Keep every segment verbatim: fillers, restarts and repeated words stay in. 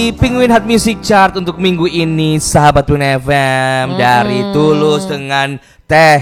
Penguin Hot Music Chart untuk minggu ini, sahabat Tuna F M, hmm. dari Tulus dengan Teh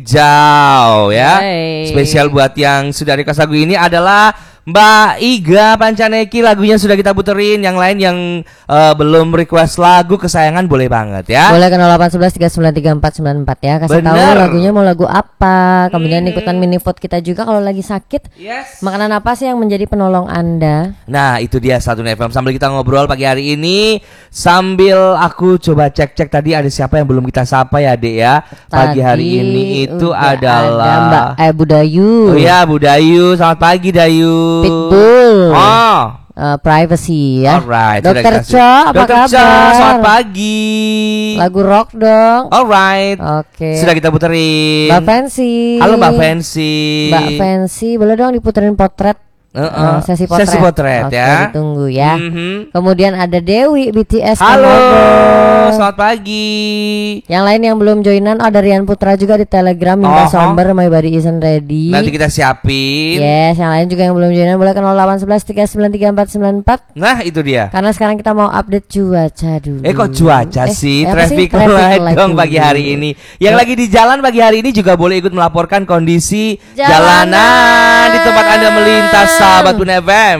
Hijau ya. Hey. Spesial buat yang sudah request lagu ini adalah Mbak Iga Pancaneki, lagunya sudah kita puterin. Yang lain yang uh, belum request lagu kesayangan boleh banget ya. Boleh ke nol delapan satu satu tiga sembilan tiga empat sembilan empat ya. Kasih tahu lagunya mau lagu apa. Kemudian hmm. ikutan mini vote kita juga kalau lagi sakit. Yes. Makanan apa sih yang menjadi penolong Anda? Nah itu dia Satu F M. Sambil kita ngobrol pagi hari ini, sambil aku coba cek-cek tadi ada siapa yang belum kita sapa ya Dek ya. Pagi tadi hari ini itu adalah ada Mbak eh Budayu. Oh ya Budayu, selamat pagi Dayu. Pitbull. Oh. Uh, privacy ya. Alright. Dokter Cho, apa Dokter kabar? Cho, selamat pagi. Lagu rock dong. Alright. Oke. Okay. Sudah kita puterin. Mbak Fancy. Halo Mbak Fancy. Mbak Fancy, boleh dong diputerin potret. Uh, uh, uh, sesi potret, sesi potret okay, ya. Ditunggu ya. Mm-hmm. Kemudian ada Dewi B T S. Halo, selamat pagi. Yang lain yang belum joinan, oh, ada Rian Putra juga di Telegram minta oh, somber, my body isn't ready. Nanti kita siapin. Yes, yang lain juga yang belum joinan boleh ke nol delapan satu satu tiga sembilan tiga empat sembilan empat. Nah itu dia. Karena sekarang kita mau update cuaca dulu. Eh kok cuaca eh, sih? Eh, Traffic light dong pagi hari ini. Yang oh. lagi di jalan pagi hari ini juga boleh ikut melaporkan kondisi jalanan, jalanan di tempat Anda melintas, sahabat Tuna F M.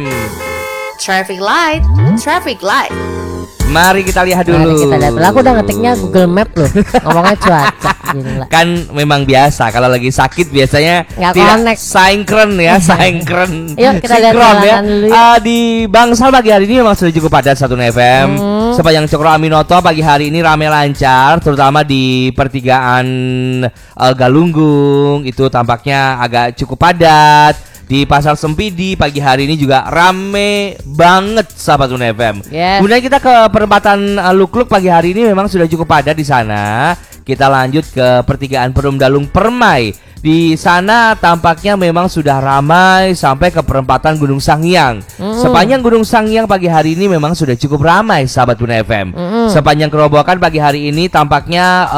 Traffic light, traffic light. Mari kita lihat dulu. Mari kita lihat. Aku udah ngetiknya Google Map loh. Ngomongnya cuaca. Gila. Kan memang biasa kalau lagi sakit biasanya nggak tidak connect. Sinkron ya, sinkron. Yuk kita lihat ya. Uh, di Bangsal pagi hari ini memang sudah cukup padat Satu F M. Hmm. Sepanjang Cokro Aminoto pagi hari ini ramai lancar, terutama di pertigaan uh, Galunggung itu tampaknya agak cukup padat. Di Pasar Sempidi pagi hari ini juga rame banget sahabat Tuna F M. Yes. Kemudian kita ke perempatan uh, Lukluk pagi hari ini memang sudah cukup padat di sana. Kita lanjut ke pertigaan Perumdalung Permai. Di sana tampaknya memang sudah ramai sampai ke perempatan Gunung Sanghyang. Mm-hmm. Sepanjang Gunung Sanghyang pagi hari ini memang sudah cukup ramai sahabat Tuna F M. Mm-hmm. Sepanjang Kerobokan pagi hari ini tampaknya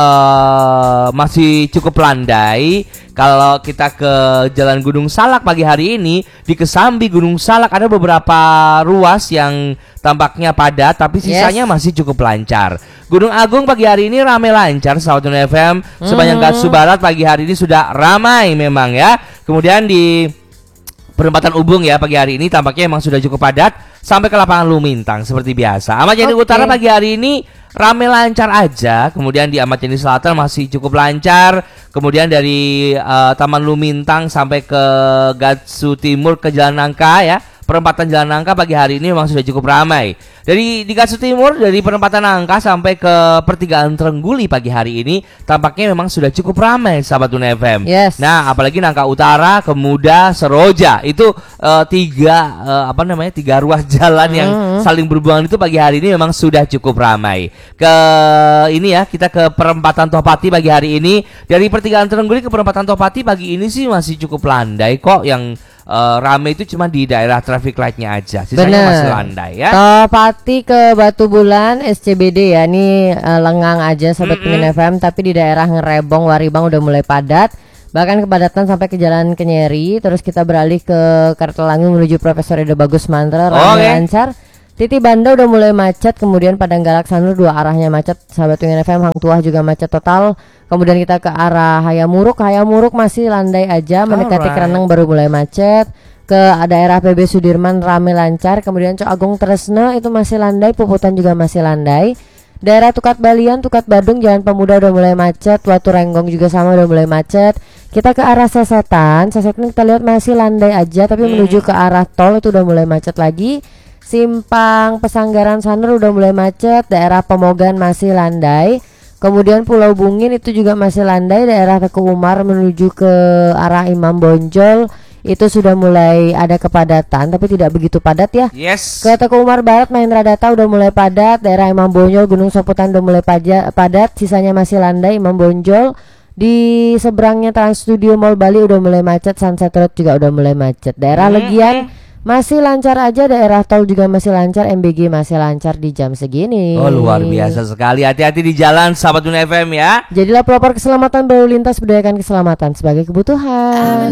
uh, masih cukup landai. Kalau kita ke Jalan Gunung Salak pagi hari ini, di Kesambi Gunung Salak ada beberapa ruas yang tampaknya padat, tapi sisanya yes. masih cukup lancar. Gunung Agung pagi hari ini ramai lancar sahabat Tuna F M. Sepanjang mm-hmm. Gatsu Barat pagi hari ini sudah ramai memang ya. Kemudian di Perempatan Ubung ya pagi hari ini tampaknya memang sudah cukup padat sampai ke lapangan Lumintang seperti biasa. Ahmad Yani okay. Utara pagi hari ini ramai lancar aja. Kemudian di Ahmad Yani Selatan masih cukup lancar. Kemudian dari uh, Taman Lumintang sampai ke Gatsu Timur ke Jalan Nangka ya. Perempatan Jalan Nangka pagi hari ini memang sudah cukup ramai. Dari di Gatsu Timur, dari perempatan Nangka sampai ke pertigaan Trengguli pagi hari ini tampaknya memang sudah cukup ramai sahabat Tuna F M. Yes. Nah, apalagi Nangka Utara, Kemuda, Seroja itu uh, tiga uh, apa namanya tiga ruas jalan yang mm-hmm. saling berhubungan itu pagi hari ini memang sudah cukup ramai. Ke ini ya kita ke perempatan Tohpati pagi hari ini, dari pertigaan Trengguli ke perempatan Tohpati pagi ini sih masih cukup landai kok. Yang Uh, rame itu cuma di daerah traffic light-nya aja. Sisanya Bener. masih landai ya. Tohpati ke Batu Bulan S C B D ya. Ini uh, lengang aja sahabat Penguin F M, tapi di daerah Ngerebong, Waribang udah mulai padat. Bahkan kepadatan sampai ke Jalan Kenyeri. Terus kita beralih ke Kartelangu menuju Profesor Edo Bagus Mantra, ramai okay. lancar. Titi Banda udah mulai macet, kemudian Padang Galak Sanur dua arahnya macet. Sahabat Penguin F M, Hang Tuah juga macet total. Kemudian kita ke arah Hayamuruk, Hayamuruk masih landai aja, mendekati Kreneng baru mulai macet. Ke daerah P B Sudirman ramai lancar. Kemudian Cok Agung Tresna itu masih landai, Puputan juga masih landai. Daerah Tukat Balian, Tukat Badung, Jalan Pemuda udah mulai macet. Watu Renggong juga sama udah mulai macet. Kita ke arah Sesetan, Sesetan kita lihat masih landai aja, tapi hmm. menuju ke arah tol itu udah mulai macet lagi. Simpang Pesanggaran Sanur udah mulai macet. Daerah Pemogan masih landai. Kemudian Pulau Bungin itu juga masih landai. Daerah Teku Umar menuju ke arah Imam Bonjol itu sudah mulai ada kepadatan, tapi tidak begitu padat ya. Yes. Ke Teku Umar Barat, Mahendra Data udah mulai padat. Daerah Imam Bonjol, Gunung Soputan udah mulai paja, padat. Sisanya masih landai. Imam Bonjol. Di seberangnya Trans Studio Mall Bali udah mulai macet. Sunset Road juga udah mulai macet. Daerah mm-hmm. Legian masih lancar aja, daerah tol juga masih lancar, M B G masih lancar di jam segini. Oh luar biasa sekali, hati-hati di jalan sahabat Tuna F M ya. Jadilah pelopor keselamatan berlalu lintas, berdayakan keselamatan sebagai kebutuhan.